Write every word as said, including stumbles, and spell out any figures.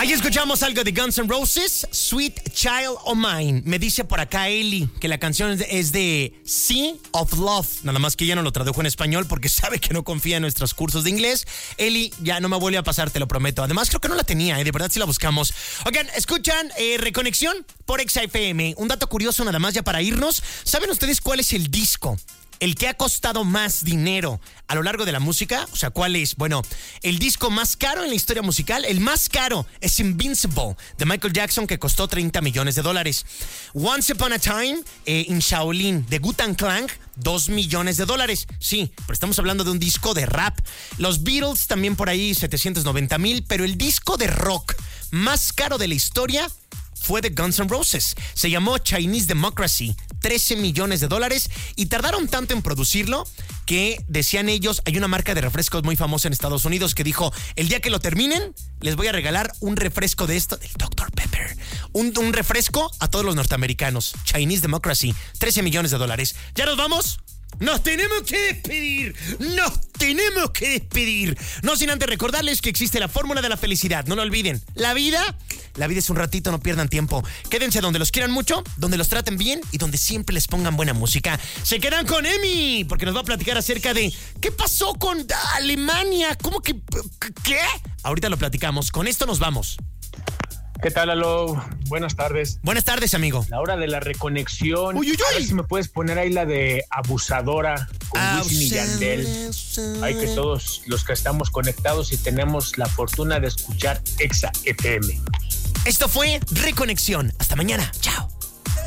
Ahí escuchamos algo de Guns N' Roses, Sweet Child O' Mine. Me dice por acá Eli que la canción es de Sea of Love. Nada más que ella no lo tradujo en español porque sabe que no confía en nuestros cursos de inglés. Eli, ya no me vuelve a pasar, te lo prometo. Además, creo que no la tenía, ¿eh? De verdad sí la buscamos. Oigan, escuchan eh, Reconexión por Exa F M. Un dato curioso nada más ya para irnos. ¿Saben ustedes cuál es el disco? El que ha costado más dinero a lo largo de la música, o sea, ¿cuál es? Bueno, el disco más caro en la historia musical, el más caro es Invincible, de Michael Jackson, que costó treinta millones de dólares. Once Upon a Time, eh, in Shaolin, de Wu-Tang Clan, dos millones de dólares. Sí, pero estamos hablando de un disco de rap. Los Beatles también por ahí, setecientos noventa mil, pero el disco de rock más caro de la historia fue de Guns N' Roses. Se llamó Chinese Democracy, trece millones de dólares, y tardaron tanto en producirlo que decían ellos, hay una marca de refrescos muy famosa en Estados Unidos que dijo, el día que lo terminen, les voy a regalar un refresco de esto, del doctor Pepper. Un, un refresco a todos los norteamericanos. Chinese Democracy, trece millones de dólares. ¿Ya nos vamos? ¡Nos tenemos que despedir! ¡Nos tenemos que despedir! No sin antes recordarles que existe la fórmula de la felicidad. No lo olviden. La vida, la vida es un ratito, no pierdan tiempo. Quédense donde los quieran mucho, donde los traten bien y donde siempre les pongan buena música. Se quedan con Emi, porque nos va a platicar acerca de ¿qué pasó con Alemania? ¿Cómo que? ¿Qué? Ahorita lo platicamos. Con esto nos vamos. ¿Qué tal, Lalo? Buenas tardes. Buenas tardes, amigo. La hora de la reconexión. Uy, uy, uy. A ver si me puedes poner ahí la de Abusadora con Wisin y Yandel. Hay que todos los que estamos conectados y tenemos la fortuna de escuchar Exa F M. Esto fue Reconexión. Hasta mañana. Chao.